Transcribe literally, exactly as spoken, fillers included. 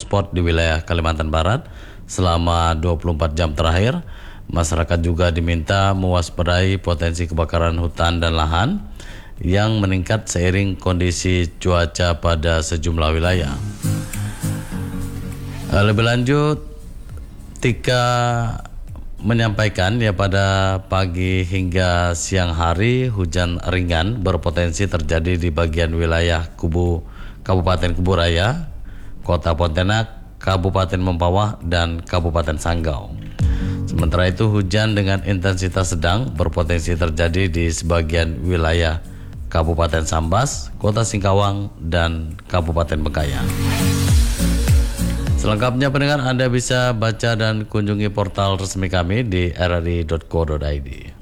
hotspot di wilayah Kalimantan Barat selama dua puluh empat jam terakhir. Masyarakat juga diminta mewaspadai potensi kebakaran hutan dan lahan yang meningkat seiring kondisi cuaca pada sejumlah wilayah. Lebih lanjut, Tika menyampaikan ya pada pagi hingga siang hari hujan ringan berpotensi terjadi di bagian wilayah Kubu Kabupaten Kubu Raya, Kota Pontianak, Kabupaten Mempawah, dan Kabupaten Sanggau. Sementara itu hujan dengan intensitas sedang berpotensi terjadi di sebagian wilayah Kabupaten Sambas, Kota Singkawang, dan Kabupaten Bengkayang. Selengkapnya pendengar, Anda bisa baca dan kunjungi portal resmi kami di r r i dot co dot i d.